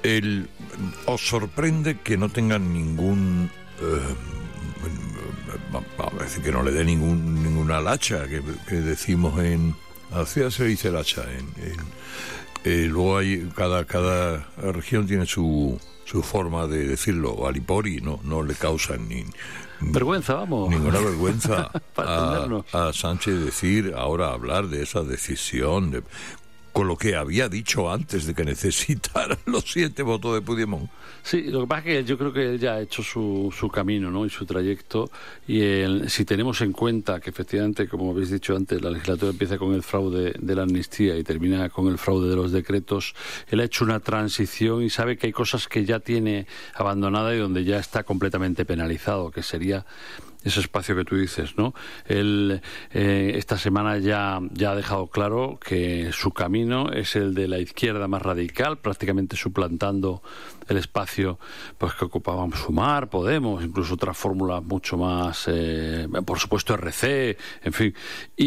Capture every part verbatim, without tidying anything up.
el, ¿os sorprende que no tengan ningún... Eh, vamos a decir que no le dé ningún ninguna lacha, que, que decimos en... Así se dice lacha. En, en, eh, luego hay... Cada, cada región tiene su, su forma de decirlo. Alipori no, no le causan ni... Vergüenza, vamos. Ninguna vergüenza a, a Sánchez decir, ahora hablar de esa decisión, de, con lo que había dicho antes de que necesitara los siete votos de Puigdemont. Sí, lo que pasa es que yo creo que él ya ha hecho su, su camino, ¿no? Y su trayecto, y el, si tenemos en cuenta que efectivamente, como habéis dicho antes, la legislatura empieza con el fraude de la amnistía y termina con el fraude de los decretos, él ha hecho una transición y sabe que hay cosas que ya tiene abandonada y donde ya está completamente penalizado, que sería ese espacio que tú dices, ¿no? Él eh, esta semana ya, ya ha dejado claro que su camino es el de la izquierda más radical, prácticamente suplantando el espacio pues que ocupaban Sumar, Podemos, incluso otras fórmulas mucho más, eh, por supuesto R C, en fin.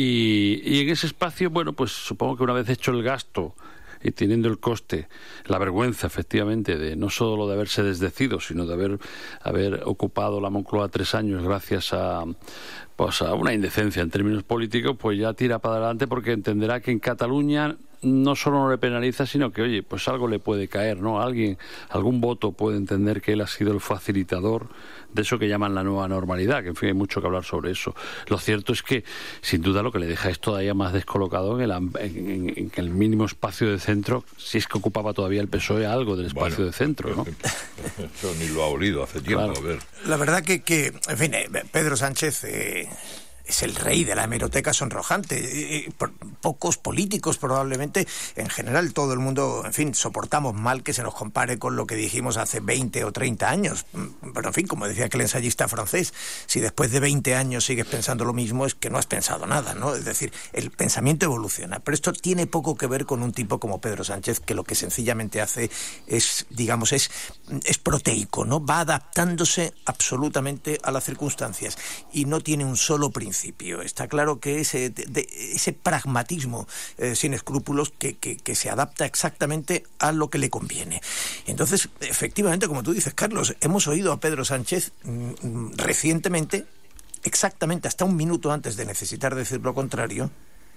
Y, y en ese espacio, bueno, pues supongo que una vez hecho el gasto y teniendo el coste, la vergüenza efectivamente de no solo de haberse desdecido, sino de haber, haber ocupado la Moncloa tres años gracias a, pues a una indecencia en términos políticos, pues ya tira para adelante porque entenderá que en Cataluña no solo no le penaliza, sino que, oye, pues algo le puede caer, ¿no? Alguien, algún voto puede entender que él ha sido el facilitador de eso que llaman la nueva normalidad, que en fin hay mucho que hablar sobre eso. Lo cierto es que, sin duda, lo que le deja es todavía más descolocado en el, en, en, en el mínimo espacio de centro, si es que ocupaba todavía el P S O E algo del espacio bueno, de centro, ¿no? Eso ni lo ha olido hace tiempo, claro. A ver. La verdad que, que en fin, eh, Pedro Sánchez... Eh... es el rey de la hemeroteca sonrojante. Pocos políticos probablemente, en general todo el mundo, en fin, soportamos mal que se nos compare con lo que dijimos hace veinte o treinta años. Pero en fin, como decía aquel ensayista francés, si después de veinte años sigues pensando lo mismo es que no has pensado nada, ¿no? Es decir, el pensamiento evoluciona. Pero esto tiene poco que ver con un tipo como Pedro Sánchez, que lo que sencillamente hace es, digamos, es, es proteico, ¿no? Va adaptándose absolutamente a las circunstancias y no tiene un solo principio. Está claro que ese, de, ese pragmatismo eh, sin escrúpulos que, que, que se adapta exactamente a lo que le conviene. Entonces, efectivamente, como tú dices, Carlos, hemos oído a Pedro Sánchez mm, recientemente, exactamente hasta un minuto antes de necesitar decir lo contrario,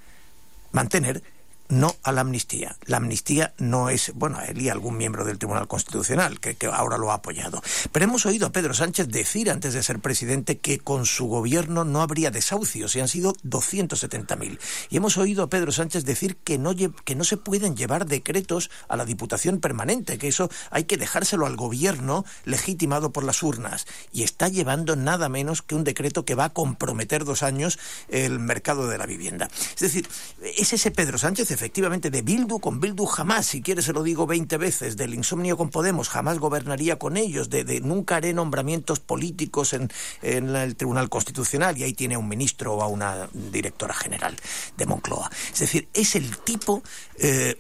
mantener no a la amnistía. La amnistía no es, bueno, a él y a algún miembro del Tribunal Constitucional, que, que ahora lo ha apoyado. Pero hemos oído a Pedro Sánchez decir antes de ser presidente que con su gobierno no habría desahucios, y han sido doscientos setenta mil. Y hemos oído a Pedro Sánchez decir que no, que no se pueden llevar decretos a la Diputación Permanente, que eso hay que dejárselo al gobierno legitimado por las urnas. Y está llevando nada menos que un decreto que va a comprometer dos años el mercado de la vivienda. Es decir, es ese Pedro Sánchez, efectivamente, de Bildu, con Bildu jamás, si quieres se lo digo veinte veces, del insomnio con Podemos, jamás gobernaría con ellos, de, de nunca haré nombramientos políticos en, en el Tribunal Constitucional, y ahí tiene a un ministro o a una directora general de Moncloa. Es decir, es el tipo eh,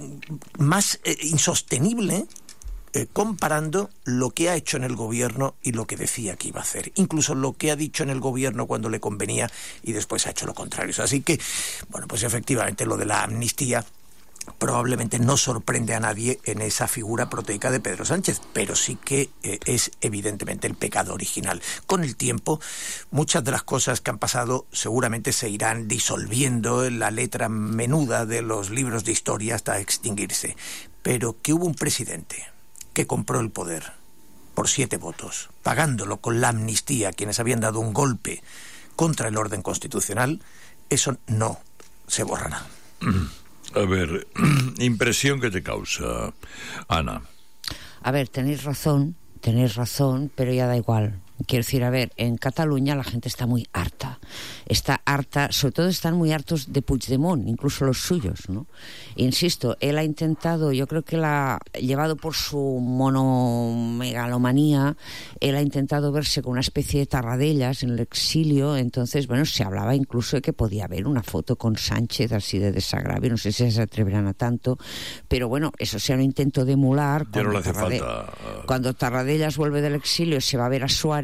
más eh, insostenible Eh, comparando lo que ha hecho en el gobierno y lo que decía que iba a hacer, incluso lo que ha dicho en el gobierno cuando le convenía y después ha hecho lo contrario. Así que, bueno, pues efectivamente lo de la amnistía probablemente no sorprende a nadie en esa figura proteica de Pedro Sánchez, pero sí que eh, es evidentemente el pecado original. Con el tiempo, muchas de las cosas que han pasado seguramente se irán disolviendo en la letra menuda de los libros de historia hasta extinguirse, pero que hubo un presidente que compró el poder por siete votos, pagándolo con la amnistía a quienes habían dado un golpe contra el orden constitucional, eso no se borrará. A ver, impresión que te causa, Ana. A ver, tenéis razón, tenéis razón, pero ya da igual. Quiero decir, a ver, en Cataluña la gente está muy harta. Está harta, sobre todo están muy hartos de Puigdemont, incluso los suyos, ¿no? Insisto, él ha intentado, yo creo que él ha llevado por su monomegalomanía, él ha intentado verse con una especie de Tarradellas en el exilio. Entonces, bueno, se hablaba incluso de que podía haber una foto con Sánchez así de desagravio, no sé si se atreverán a tanto, pero bueno, eso sea un intento de emular. Ya no le hace Tarrade- falta. Cuando Tarradellas vuelve del exilio se va a ver a Suárez,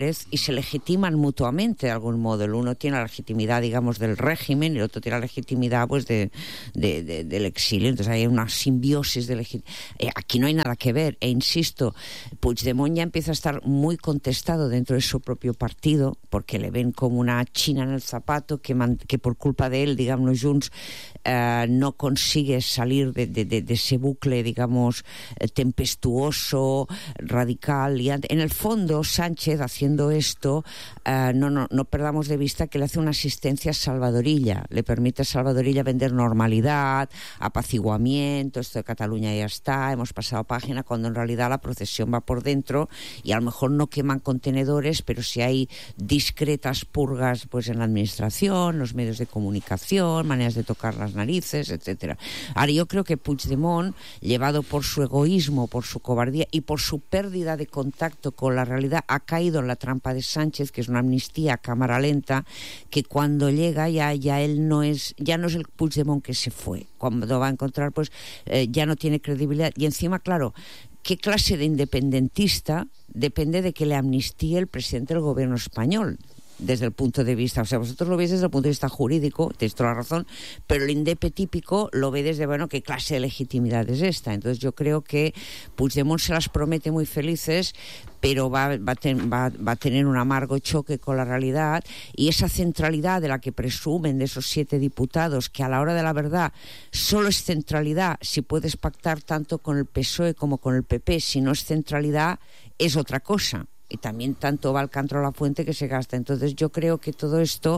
Álvarez y se legitiman mutuamente de algún modo. El uno tiene la legitimidad, digamos, del régimen y el otro tiene la legitimidad, pues, de, de, de, del exilio. Entonces hay una simbiosis de legitimidad. Eh, aquí no hay nada que ver. E insisto, Puigdemont ya empieza a estar muy contestado dentro de su propio partido porque le ven como una china en el zapato que, man, que por culpa de él, digamos, Junts eh, no consigue salir de, de, de, de ese bucle, digamos, eh, tempestuoso, radical. Y en el fondo, Sánchez, haciendo esto, uh, no, no, no perdamos de vista que le hace una asistencia a Salvadorilla. Le permite a Salvadorilla vender normalidad, apaciguamiento, esto de Cataluña ya está, hemos pasado página, cuando en realidad la procesión va por dentro y a lo mejor no queman contenedores, pero sí hay discretas purgas, pues, en la administración, los medios de comunicación, maneras de tocar las narices, etcétera. Ahora, yo creo que Puigdemont, llevado por su egoísmo, por su cobardía y por su pérdida de contacto con la realidad, ha caído en la trampa de Sánchez, que es una amnistía a cámara lenta, que cuando llega ya, ya él no es, ya no es el Puigdemont que se fue. Cuando va a encontrar, pues eh, ya no tiene credibilidad. Y encima, claro, ¿qué clase de independentista depende de que le amnistíe el presidente del gobierno español? Desde el punto de vista, o sea, vosotros lo veis desde el punto de vista jurídico, tenéis toda la razón, pero el indepe típico lo ve desde, bueno, ¿qué clase de legitimidad es esta? Entonces yo creo que Puigdemont se las promete muy felices, pero va, va, ten, va, va a tener un amargo choque con la realidad, y esa centralidad de la que presumen de esos siete diputados, que a la hora de la verdad solo es centralidad si puedes pactar tanto con el P S O E como con el P P, si no es centralidad es otra cosa. Y también tanto va al canto a la fuente que se gasta. Entonces yo creo que todo esto,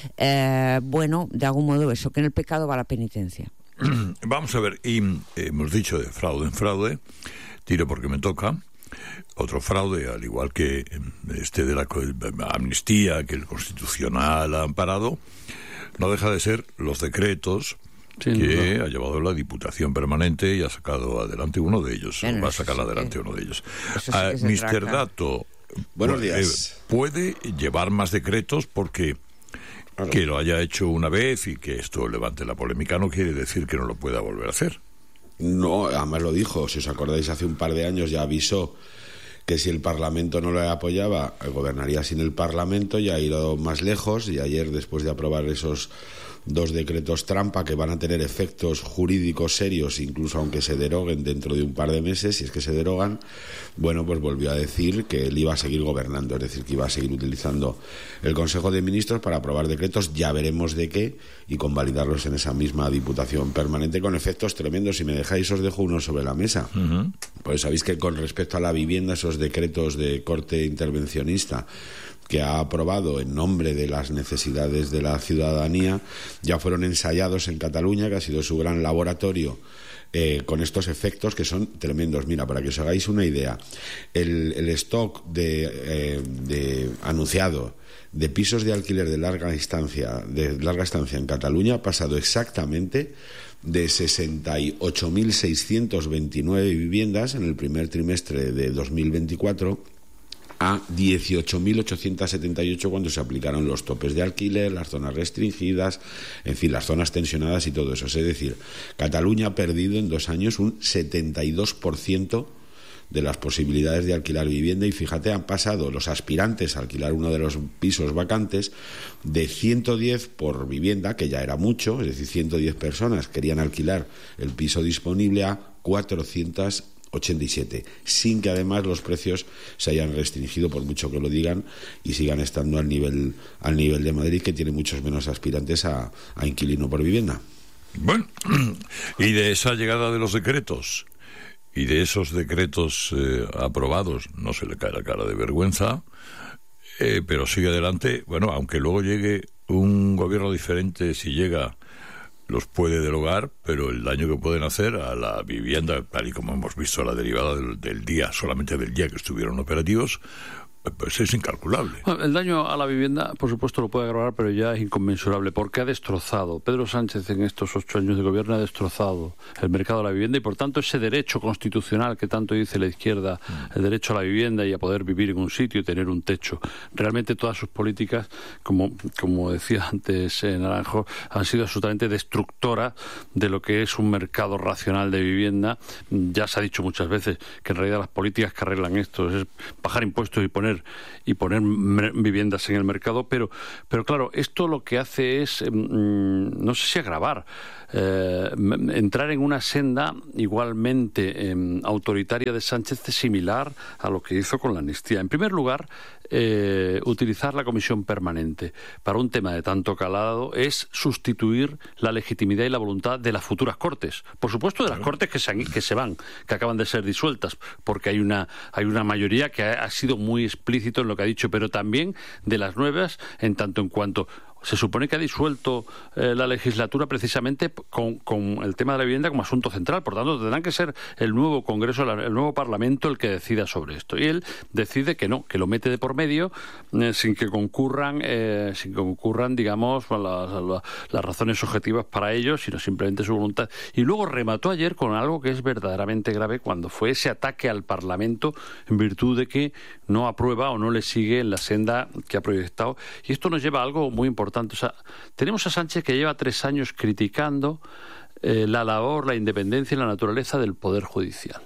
eh, bueno, de algún modo eso, que en el pecado va la penitencia. Vamos a ver, y eh, hemos dicho de fraude en fraude, tiro porque me toca. Otro fraude, al igual que este de la amnistía que el Constitucional ha amparado, no deja de ser los decretos sí, que no. ha llevado la Diputación Permanente y ha sacado adelante uno de ellos, bueno, va a sacar adelante uno de ellos. Sí uh, mister Dato, buenos días. Eh, ¿puede llevar más decretos? Porque claro, que lo haya hecho una vez y que esto levante la polémica no quiere decir que no lo pueda volver a hacer. No, además lo dijo, si os acordáis, hace un par de años ya avisó que si el Parlamento no le apoyaba, gobernaría sin el Parlamento, y ha ido más lejos, y ayer, después de aprobar esos dos decretos trampa que van a tener efectos jurídicos serios, incluso aunque se deroguen dentro de un par de meses, si es que se derogan, bueno, pues volvió a decir que él iba a seguir gobernando, es decir, que iba a seguir utilizando el Consejo de Ministros para aprobar decretos, ya veremos de qué, y convalidarlos en esa misma Diputación Permanente con efectos tremendos. Si me dejáis, os dejo uno sobre la mesa. Uh-huh. Pues sabéis que con respecto a la vivienda, esos decretos de corte intervencionista que ha aprobado en nombre de las necesidades de la ciudadanía, ya fueron ensayados en Cataluña, que ha sido su gran laboratorio, eh, con estos efectos que son tremendos. Mira, para que os hagáis una idea, el, el stock de, eh, de anunciado de pisos de alquiler de larga estancia, de larga estancia en Cataluña ha pasado exactamente de sesenta y ocho mil seiscientas veintinueve viviendas en el primer trimestre de dos mil veinticuatro a dieciocho mil ochocientas setenta y ocho cuando se aplicaron los topes de alquiler, las zonas restringidas, en fin, las zonas tensionadas y todo eso. Es decir, Cataluña ha perdido en dos años un setenta y dos por ciento de las posibilidades de alquilar vivienda, y fíjate, han pasado los aspirantes a alquilar uno de los pisos vacantes de ciento diez por vivienda, que ya era mucho, es decir, ciento diez personas querían alquilar el piso disponible, a cuatrocientos ochenta y siete, sin que además los precios se hayan restringido, por mucho que lo digan, y sigan estando al nivel al nivel de Madrid, que tiene muchos menos aspirantes a, a inquilino por vivienda. Bueno, y de esa llegada de los decretos y de esos decretos eh, aprobados, no se le cae la cara de vergüenza, eh, pero sigue adelante. Bueno, aunque luego llegue un gobierno diferente, si llega, los puede derogar, pero el daño que pueden hacer a la vivienda, tal y como hemos visto la derivada del, del día, solamente del día que estuvieron operativos, pues es incalculable. El daño a la vivienda, por supuesto, lo puede agravar, pero ya es inconmensurable, porque ha destrozado, Pedro Sánchez en estos ocho años de gobierno ha destrozado el mercado de la vivienda, y por tanto ese derecho constitucional que tanto dice la izquierda, mm. el derecho a la vivienda y a poder vivir en un sitio y tener un techo. Realmente todas sus políticas, como, como decía antes eh, Naranjo, han sido absolutamente destructoras de lo que es un mercado racional de vivienda. Ya se ha dicho muchas veces que en realidad las políticas que arreglan esto es bajar impuestos y poner poner y poner viviendas en el mercado, pero, pero claro, esto lo que hace es, mmm, no sé si agravar, eh, entrar en una senda igualmente eh, autoritaria de Sánchez, similar a lo que hizo con la amnistía. En primer lugar, eh, utilizar la comisión permanente para un tema de tanto calado es sustituir la legitimidad y la voluntad de las futuras Cortes. Por supuesto, de las Cortes que se, han, que se van, que acaban de ser disueltas, porque hay una, hay una mayoría que ha, ha sido muy explícito en lo que ha dicho, pero también de las nuevas, en tanto en cuanto se supone que ha disuelto eh, la legislatura precisamente con, con el tema de la vivienda como asunto central. Por tanto, tendrán que ser el nuevo Congreso, el nuevo Parlamento el que decida sobre esto. Y él decide que no, que lo mete de por medio eh, sin que concurran, eh, sin que concurran, digamos, las, las, las razones objetivas para ello, sino simplemente su voluntad. Y luego remató ayer con algo que es verdaderamente grave, cuando fue ese ataque al Parlamento en virtud de que no aprueba o no le sigue en la senda que ha proyectado. Y esto nos lleva a algo muy importante. O sea, tenemos a Sánchez que lleva tres años criticando eh, la labor, la independencia y la naturaleza del Poder Judicial.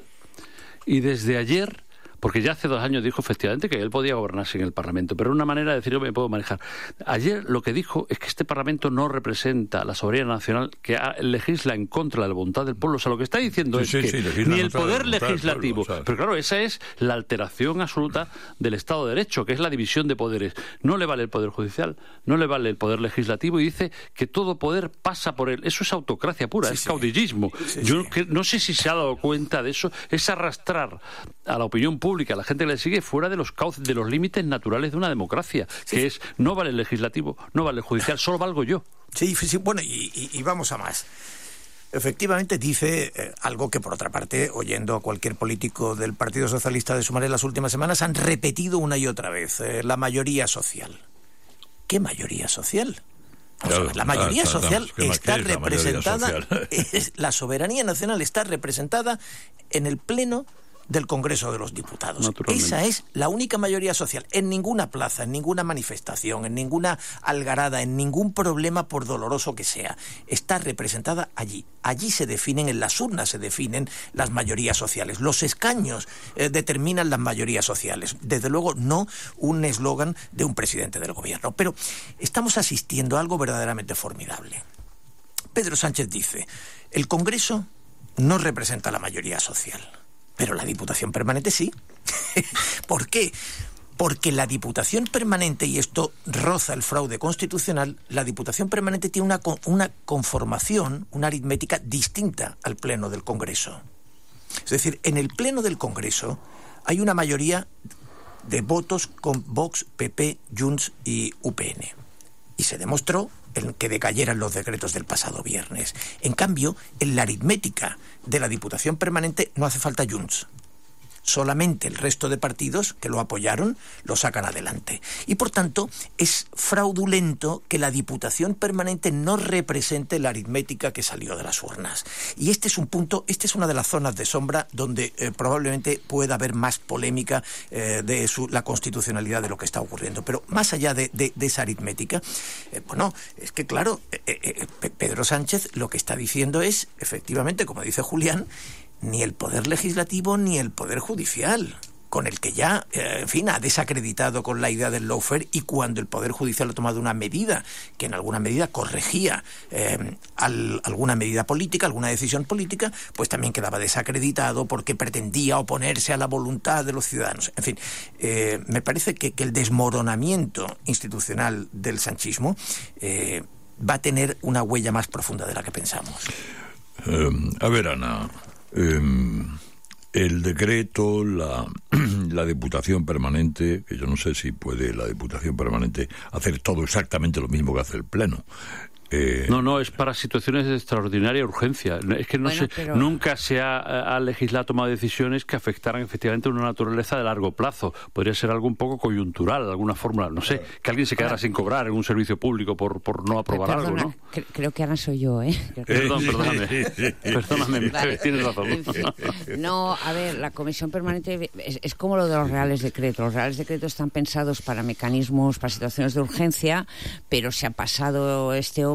Y desde ayer, porque ya hace dos años dijo efectivamente que él podía gobernar sin el Parlamento, pero una manera de decir yo me puedo manejar. Ayer lo que dijo es que este Parlamento no representa la soberanía nacional, que legisla en contra de la voluntad del pueblo. O sea, lo que está diciendo sí, es sí, que sí, ni el poder legislativo, pueblo, pero claro, esa es la alteración absoluta del Estado de Derecho, que es la división de poderes. No le vale el Poder Judicial, no le vale el Poder Legislativo, y dice que todo poder pasa por él. Eso es autocracia pura, sí, es sí. caudillismo. Sí, yo sí. Que, no sé si se ha dado cuenta de eso, es arrastrar a la opinión pública pública, la gente que le sigue, fuera de los cauces, de los límites naturales de una democracia, sí. que es no vale el legislativo, no vale el judicial, solo valgo yo. Sí, sí, bueno, y, y, y vamos a más. Efectivamente dice eh, algo que, por otra parte, oyendo a cualquier político del Partido Socialista de Sumar en las últimas semanas, han repetido una y otra vez, eh, la mayoría social. ¿Qué mayoría social? Claro, ver, la mayoría claro, social claro, está representada, social? Es, la soberanía nacional está representada en el Pleno del Congreso de los Diputados. Esa es la única mayoría social. En ninguna plaza, en ninguna manifestación, en ninguna algarada, en ningún problema, por doloroso que sea, está representada allí. Allí se definen, en las urnas se definen las mayorías sociales. Los escaños eh, determinan las mayorías sociales. Desde luego, no un eslogan de un presidente del gobierno. Pero estamos asistiendo a algo verdaderamente formidable. Pedro Sánchez dice, el Congreso no representa la mayoría social. Pero la Diputación Permanente sí. ¿Por qué? Porque la Diputación Permanente, y esto roza el fraude constitucional, la Diputación Permanente tiene una, una conformación, una aritmética distinta al Pleno del Congreso. Es decir, en el Pleno del Congreso hay una mayoría de votos con Vox, P P, Junts y U P N. Y se demostró en que decayeran los decretos del pasado viernes. En cambio, en la aritmética de la Diputación Permanente no hace falta Junts. Solamente el resto de partidos que lo apoyaron lo sacan adelante. Y por tanto, es fraudulento que la Diputación Permanente no represente la aritmética que salió de las urnas. Y este es un punto, esta es una de las zonas de sombra donde eh, probablemente pueda haber más polémica eh, de su, la constitucionalidad de lo que está ocurriendo. Pero más allá de, de, de esa aritmética, eh, bueno, es que claro, eh, eh, Pedro Sánchez lo que está diciendo es, efectivamente, como dice Julián, ni el Poder Legislativo ni el Poder Judicial, con el que ya, eh, en fin, ha desacreditado con la idea del lawfare, y cuando el Poder Judicial ha tomado una medida que en alguna medida corregía eh, al, alguna medida política, alguna decisión política, pues también quedaba desacreditado porque pretendía oponerse a la voluntad de los ciudadanos. En fin, eh, me parece que, que el desmoronamiento institucional del sanchismo eh, va a tener una huella más profunda de la que pensamos. Um, a ver, Ana... Eh, el decreto, la, la Diputación Permanente, que yo no sé si puede la Diputación Permanente hacer todo exactamente lo mismo que hace el Pleno. Eh... No, no, es para situaciones de extraordinaria urgencia. Es que no bueno, sé, pero... nunca se ha, ha legislado, tomado decisiones que afectaran efectivamente una naturaleza de largo plazo. Podría ser algo un poco coyuntural, alguna fórmula, no sé, que alguien se quedara claro. sin cobrar en un servicio público por, por no aprobar Perdona, algo, ¿no? Cre- creo que ahora soy yo, ¿eh? Que... Perdón, perdóname. Perdóname, vale. Tienes razón. No, a ver, la Comisión Permanente es, es como lo de los Reales Decretos. Los Reales Decretos están pensados para mecanismos, para situaciones de urgencia, pero se ha pasado este hombre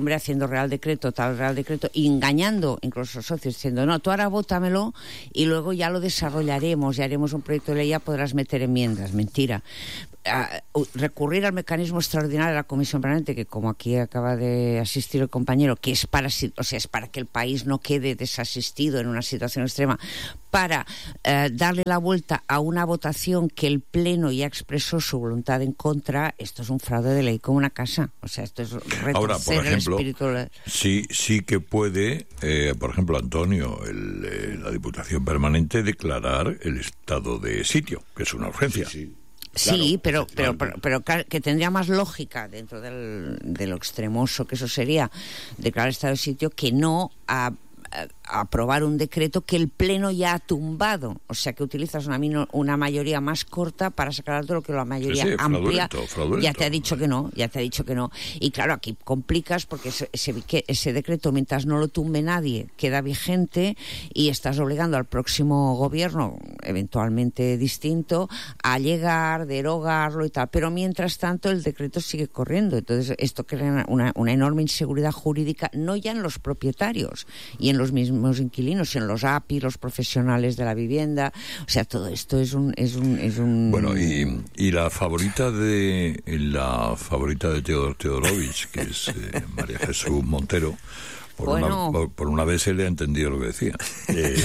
hombre haciendo Real Decreto, tal Real Decreto, y engañando incluso a los socios, diciendo, no, tú ahora vótamelo y luego ya lo desarrollaremos, ya haremos un proyecto de ley, ya podrás meter enmiendas. Mentira. Uh, recurrir al mecanismo extraordinario de la Comisión Permanente, que como aquí acaba de asistir el compañero, que es para, o sea, es para que el país no quede desasistido en una situación extrema, para uh, darle la vuelta a una votación que el Pleno ya expresó su voluntad en contra. Esto es un fraude de ley como una casa. O sea, esto es retorcer Ahora, por ejemplo, el espíritu. sí, sí que puede, eh, por ejemplo, Antonio, el, eh, la Diputación Permanente, declarar el estado de sitio, que es una urgencia. Sí, sí. Sí, Claro, pero, pero, pero, pero que tendría más lógica dentro del, de lo extremoso que eso sería declarar estado de sitio que no a, a, a aprobar un decreto que el Pleno ya ha tumbado. O sea, que utilizas una, una mayoría más corta para sacar alto lo que la mayoría sí, sí, amplia fraudulento, fraudulento. ya te ha dicho que no, ya te ha dicho que no. Y claro, aquí complicas porque ese, ese, ese decreto, mientras no lo tumbe nadie, queda vigente y estás obligando al próximo gobierno, eventualmente distinto, a llegar, derogarlo y tal. Pero mientras tanto el decreto sigue corriendo. Entonces esto crea una, una enorme inseguridad jurídica, no ya en los propietarios y en los mismos inquilinos, en los A P I, los profesionales de la vivienda. O sea, todo esto es un es un, es un... Bueno, y, y la favorita de la favorita de Teodor Teodorovich, que es eh, María Jesús Montero, por, bueno. una, por, por una vez se le ha entendido lo que decía. Eh,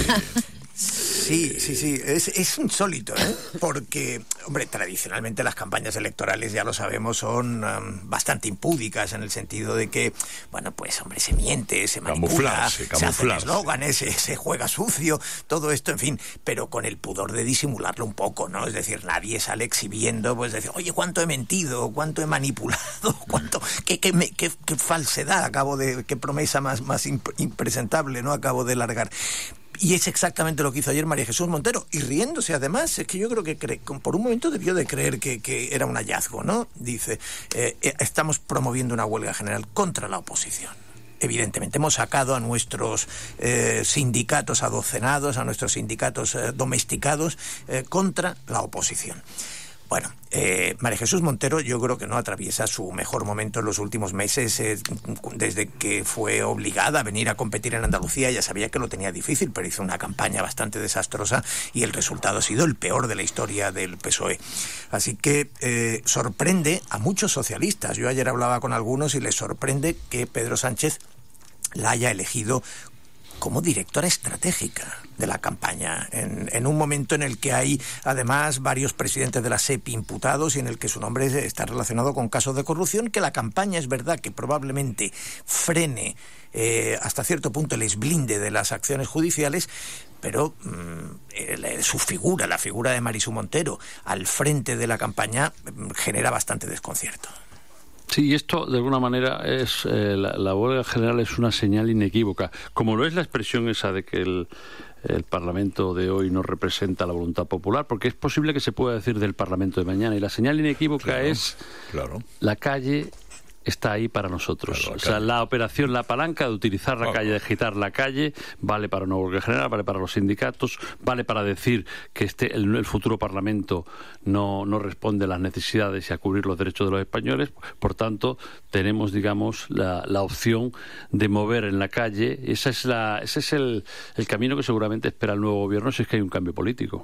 Sí, sí, sí, es, es insólito, ¿eh? Porque, hombre, tradicionalmente las campañas electorales, ya lo sabemos, son um, bastante impúdicas en el sentido de que, bueno, pues, hombre, se miente, se manipula, Camuflarse, se hacen camuflarse. eslóganes, se, se juega sucio, todo esto, en fin, pero con el pudor de disimularlo un poco, ¿no? Es decir, nadie sale exhibiendo, pues, decir, oye, cuánto he mentido, cuánto he manipulado, cuánto, qué, qué, me, qué, qué falsedad acabo de, qué promesa más, más imp- impresentable, ¿no? Acabo de largar. Y es exactamente lo que hizo ayer María Jesús Montero, y riéndose además. Es que yo creo que cre- por un momento debió de creer que, que era un hallazgo, ¿no? Dice, eh, estamos promoviendo una huelga general contra la oposición. Evidentemente, hemos sacado a nuestros eh, sindicatos adocenados, a nuestros sindicatos eh, domesticados eh, contra la oposición. Bueno, eh, María Jesús Montero yo creo que no atraviesa su mejor momento en los últimos meses. Eh, desde que fue obligada a venir a competir en Andalucía, ya sabía que lo tenía difícil, pero hizo una campaña bastante desastrosa y el resultado ha sido el peor de la historia del P S O E. Así que eh, sorprende a muchos socialistas. Yo ayer hablaba con algunos y les sorprende que Pedro Sánchez la haya elegido como directora estratégica de la campaña, en, en un momento en el que hay además varios presidentes de la S E P I imputados y en el que su nombre está relacionado con casos de corrupción, que la campaña es verdad que probablemente frene eh, hasta cierto punto el esblinde de las acciones judiciales, pero mmm, el, su figura, la figura de Marisú Montero al frente de la campaña mmm, genera bastante desconcierto. Sí, y esto de alguna manera es eh, la, la huelga general es una señal inequívoca, como lo es la expresión esa de que el, el Parlamento de hoy no representa la voluntad popular, porque es posible que se pueda decir del Parlamento de mañana, y la señal inequívoca claro, es claro. La calle está ahí para nosotros. Claro, o sea, la operación, la palanca de utilizar la claro. calle, de agitar la calle, vale para una huelga general, vale para los sindicatos, vale para decir que este el, el futuro Parlamento no, no responde a las necesidades y a cubrir los derechos de los españoles. Por tanto, tenemos, digamos, la, la opción de mover en la calle. Esa es la, ese es el, el camino que seguramente espera el nuevo gobierno si es que hay un cambio político.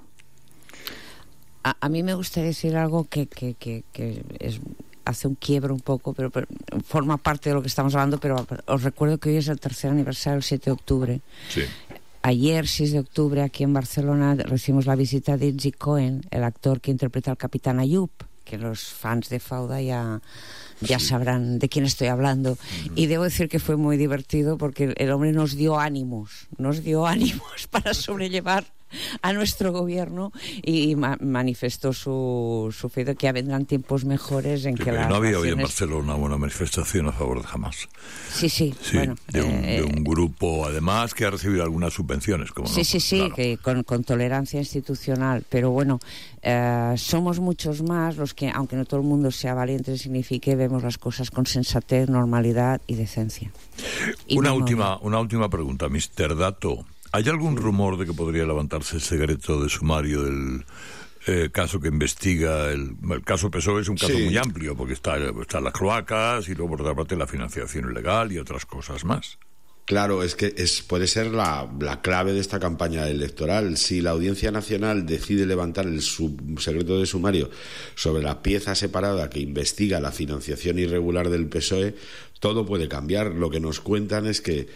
A, a mí me gustaría decir algo que, que, que, que es... hace un quiebro un poco, pero, pero forma parte de lo que estamos hablando, pero os recuerdo que hoy es el tercer aniversario, el siete de octubre. Sí. Ayer, seis de octubre, aquí en Barcelona, recibimos la visita de Itzik Cohen, el actor que interpreta al Capitán Ayub, que los fans de Fauda ya, ya sí. sabrán de quién estoy hablando. Uh-huh. Y debo decir que fue muy divertido porque el hombre nos dio ánimos, nos dio ánimos para sobrellevar a nuestro gobierno y ma- manifestó su, su fe de que ya vendrán tiempos mejores en sí, que las no había naciones... hoy en Barcelona una manifestación a favor de Hamas. Sí, sí, sí bueno, de, un, eh, de un grupo además que ha recibido algunas subvenciones, como sí, no, sí, sí, claro. que con, con tolerancia institucional, pero bueno, eh, somos muchos más los que, aunque no todo el mundo sea valiente, signifique vemos las cosas con sensatez, normalidad y decencia. Y una memoria. última, una última pregunta, mister Dato. ¿Hay algún rumor de que podría levantarse el secreto de sumario del eh, caso que investiga, el, el caso P S O E es un caso Sí. muy amplio, porque está, están las cloacas y luego por otra parte la financiación ilegal y otras cosas más. Claro, es que es, puede ser la, la clave de esta campaña electoral. Si la Audiencia Nacional decide levantar el sub, secreto de sumario sobre la pieza separada que investiga la financiación irregular del P S O E, todo puede cambiar. Lo que nos cuentan es que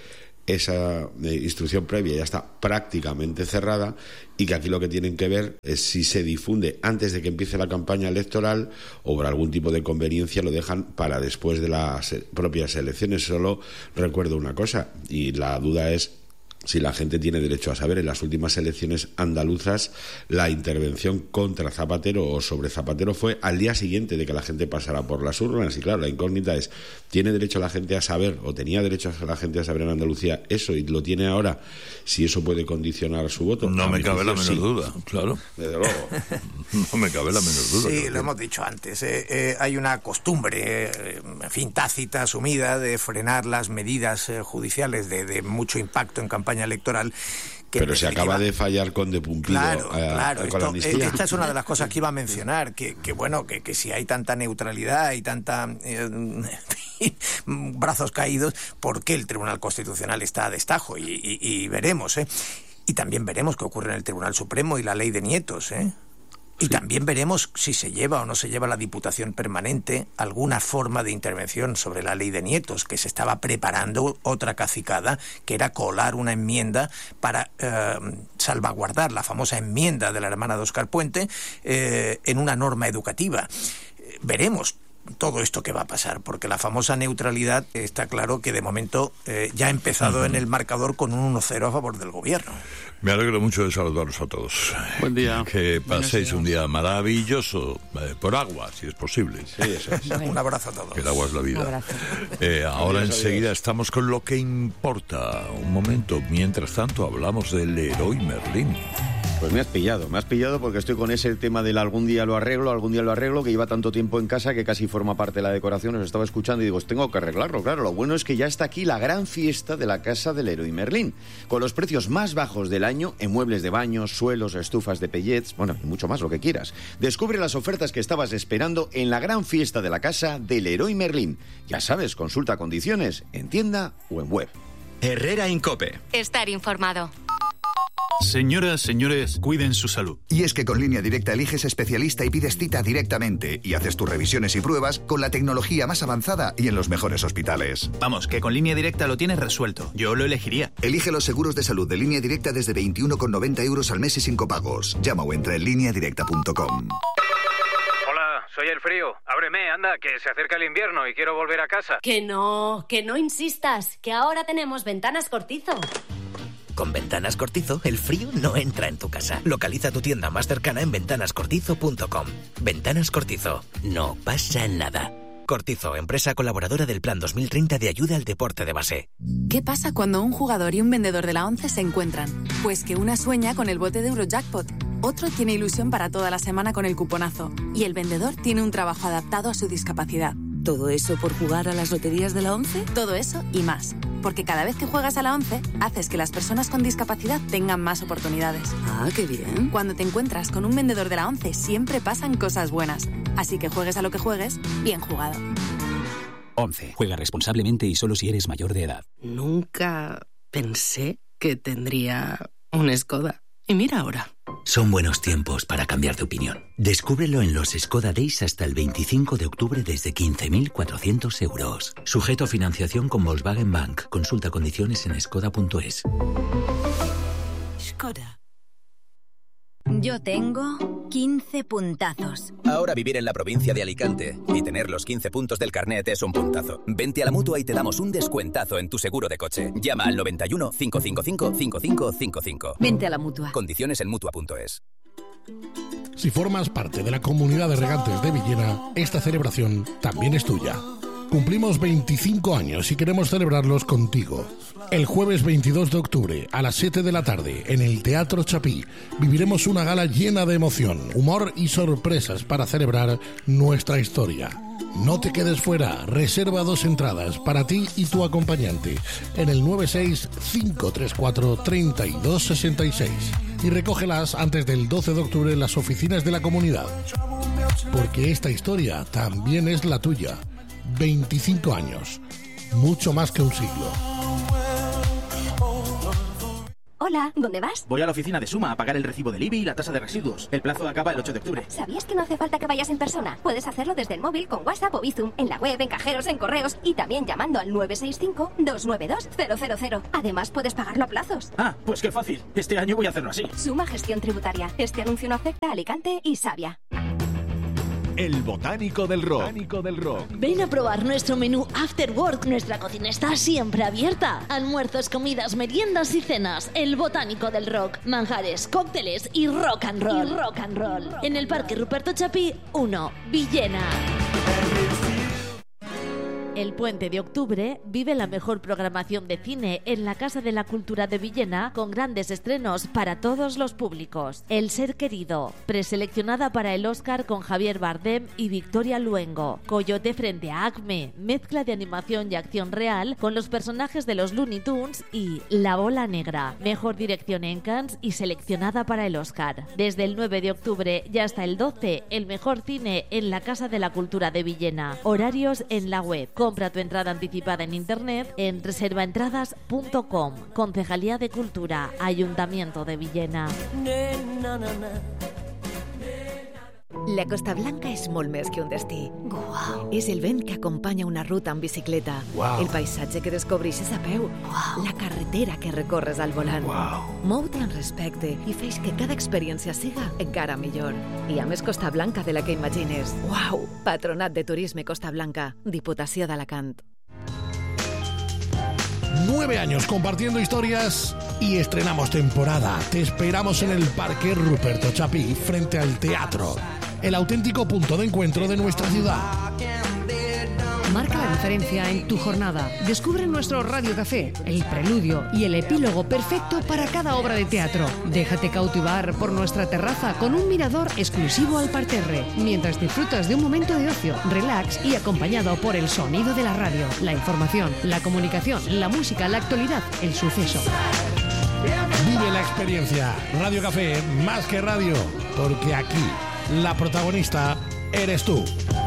esa eh, instrucción previa ya está prácticamente cerrada y que aquí lo que tienen que ver es si se difunde antes de que empiece la campaña electoral o por algún tipo de conveniencia lo dejan para después de las eh, propias elecciones. Solo recuerdo una cosa, y la duda es si la gente tiene derecho a saber. En las últimas elecciones andaluzas, la intervención contra Zapatero o sobre Zapatero fue al día siguiente de que la gente pasara por las urnas. Y claro, la incógnita es, ¿tiene derecho la gente a saber, o tenía derecho la gente a saber en Andalucía eso, y lo tiene ahora, si eso puede condicionar su voto? No A me mi cabe la juicio, menor sí. duda, claro. Desde luego. No me cabe la menor duda. Sí, creo lo que- hemos dicho antes. Eh, eh, hay una costumbre, eh, en fin, tácita, asumida, de frenar las medidas eh, judiciales de, de mucho impacto en campaña electoral. Que Pero en se acaba definitiva- de fallar con De Pumpido Claro, eh, claro. con la Esto, amnistía. eh, esta es una de las cosas que iba a mencionar, que, que bueno, que, que si hay tanta neutralidad y tanta eh, en fin, brazos caídos, ¿por qué el Tribunal Constitucional está a destajo? Y, y, y veremos, ¿eh? Y también veremos qué ocurre en el Tribunal Supremo y la ley de nietos, ¿eh? Y también veremos si se lleva o no se lleva la Diputación Permanente alguna forma de intervención sobre la ley de nietos, que se estaba preparando otra cacicada, que era colar una enmienda para eh, salvaguardar la famosa enmienda de la hermana de Óscar Puente eh, en una norma educativa. Eh, veremos todo esto que va a pasar, porque la famosa neutralidad está claro que de momento eh, ya ha empezado uh-huh. en el marcador con un uno cero a favor del gobierno. Me alegro mucho de saludaros a todos. Buen día. Que paséis un día maravilloso, eh, por agua, si es posible. Sí, eso es. Un abrazo a todos. Que el agua es la vida. Un abrazo. Eh, ahora Adiós, enseguida adiós. estamos con lo que importa. Un momento, mientras tanto hablamos del Leroy Merlin. Pues me has pillado, me has pillado porque estoy con ese tema del algún día lo arreglo, algún día lo arreglo, que lleva tanto tiempo en casa que casi forma parte de la decoración. Os estaba escuchando y digo, tengo que arreglarlo, claro. Lo bueno es que ya está aquí la gran fiesta de la casa del Leroy Merlin, con los precios más bajos del año en muebles de baños, suelos, estufas de pellets, bueno, y mucho más, lo que quieras. Descubre las ofertas que estabas esperando en la gran fiesta de la casa del Leroy Merlin. Ya sabes, consulta condiciones en tienda o en web. Herrera Incope. Estar informado. Señoras, señores, cuiden su salud. Y es que con Línea Directa eliges especialista y pides cita directamente y haces tus revisiones y pruebas con la tecnología más avanzada y en los mejores hospitales. Vamos, que con Línea Directa lo tienes resuelto. Yo lo elegiría. Elige los seguros de salud de Línea Directa desde veintiuno con noventa euros al mes y sin copagos. Llama o entra en línea directa punto com. Hola, soy el frío. Ábreme, anda, que se acerca el invierno y quiero volver a casa. Que no, que no insistas, que ahora tenemos Ventanas Cortizo. Con Ventanas Cortizo, el frío no entra en tu casa. Localiza tu tienda más cercana en ventanas cortizo punto com. Ventanas Cortizo. No pasa nada. Cortizo, empresa colaboradora del Plan dos mil treinta de ayuda al deporte de base. ¿Qué pasa cuando un jugador y un vendedor de la ONCE se encuentran? Pues que una sueña con el bote de Eurojackpot, otro tiene ilusión para toda la semana con el cuponazo y el vendedor tiene un trabajo adaptado a su discapacidad. ¿Todo eso por jugar a las loterías de la ONCE? Todo eso y más. Porque cada vez que juegas a la ONCE, haces que las personas con discapacidad tengan más oportunidades. Ah, qué bien. Cuando te encuentras con un vendedor de la ONCE, siempre pasan cosas buenas. Así que juegues a lo que juegues, bien jugado. ONCE. Juega responsablemente y solo si eres mayor de edad. Nunca pensé que tendría un Skoda. Y mira ahora. Son buenos tiempos para cambiar de opinión. Descúbrelo en los Skoda Days hasta el veinticinco de octubre desde quince mil cuatrocientos euros. Sujeto a financiación con Volkswagen Bank. Consulta condiciones en skoda punto es. Skoda. Yo tengo quince puntazos. Ahora vivir en la provincia de Alicante y tener los quince puntos del carnet es un puntazo. Vente a la Mutua y te damos un descuentazo en tu seguro de coche. Llama al noventa y uno, cinco cinco cinco, cinco cinco cinco cinco. Vente a la Mutua. Condiciones en mutua punto es. Si formas parte de la comunidad de regantes de Villena, esta celebración también es tuya. Cumplimos veinticinco años y queremos celebrarlos contigo. El jueves veintidós de octubre, a las siete de la tarde, en el Teatro Chapí, viviremos una gala llena de emoción, humor y sorpresas para celebrar nuestra historia. No te quedes fuera, reserva dos entradas para ti y tu acompañante en el nueve seis cinco tres cuatro, tres dos seis seis. y recógelas antes del doce de octubre en las oficinas de la comunidad. Porque esta historia también es la tuya. veinticinco años, mucho más que un siglo. Hola, ¿dónde vas? Voy a la oficina de Suma a pagar el recibo del I B I y la tasa de residuos. El plazo acaba el ocho de octubre. ¿Sabías que no hace falta que vayas en persona? Puedes hacerlo desde el móvil con WhatsApp o Bizum, en la web, en cajeros, en correos y también llamando al nueve seis cinco, dos nueve dos, cero cero cero. Además, puedes pagarlo a plazos. Ah, pues qué fácil. Este año voy a hacerlo así. Suma Gestión Tributaria. Este anuncio no afecta a Alicante y Savia. El Botánico del Rock. Botánico del Rock. Ven a probar nuestro menú After Work. Nuestra cocina está siempre abierta. Almuerzos, comidas, meriendas y cenas. El Botánico del Rock. Manjares, cócteles y rock and roll. Y rock and roll. En el Parque Ruperto Chapí uno, Villena. El Puente de Octubre vive la mejor programación de cine en la Casa de la Cultura de Villena, con grandes estrenos para todos los públicos. El Ser Querido, preseleccionada para el Oscar con Javier Bardem y Victoria Luengo. Coyote frente a Acme, mezcla de animación y acción real con los personajes de los Looney Tunes, y La Bola Negra, mejor dirección en Cannes y seleccionada para el Oscar. Desde el nueve de octubre y hasta el doce, el mejor cine en la Casa de la Cultura de Villena. Horarios en la web. Compra tu entrada anticipada en internet en reserva entradas punto com. Concejalía de Cultura, Ayuntamiento de Villena. La Costa Blanca és molt més que un destí. Wow. És el vent que acompanya una ruta en bicicleta. Wow. El paisatge que descobreixes a peu. Wow. La carretera que recorres al volant. Wow. Mou-te en respecte i feix que cada experiència siga encara millor. Hi ha més Costa Blanca de la que imagines. Wow. Patronat de Turisme Costa Blanca, Diputació d'Alacant. Nueve años compartiendo historias y estrenamos temporada. Te esperamos en el Parque Ruperto Chapí, frente al teatro, el auténtico punto de encuentro de nuestra ciudad. Marca la diferencia en tu jornada. Descubre nuestro Radio Café, el preludio y el epílogo perfecto para cada obra de teatro. Déjate cautivar por nuestra terraza con un mirador exclusivo al parterre, mientras disfrutas de un momento de ocio, relax y acompañado por el sonido de la radio, la información, la comunicación, la música, la actualidad, el suceso. Vive la experiencia. Radio Café, más que radio, porque aquí la protagonista eres tú.